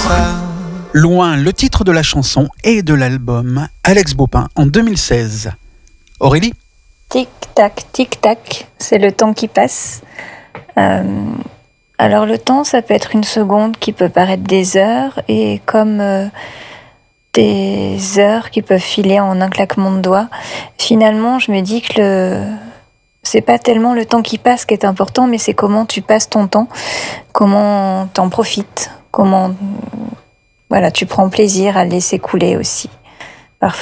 Loin, le titre de la chanson et de l'album Alex Baupin en 2016. Aurélie ? Tic-tac, c'est le temps qui passe. Alors le temps, ça peut être une seconde qui peut paraître des heures, et comme des heures qui peuvent filer en un claquement de doigts. Finalement, je me dis que c'est pas tellement le temps qui passe qui est important, mais c'est comment tu passes ton temps, comment t'en profites, comment tu prends plaisir à le laisser couler aussi.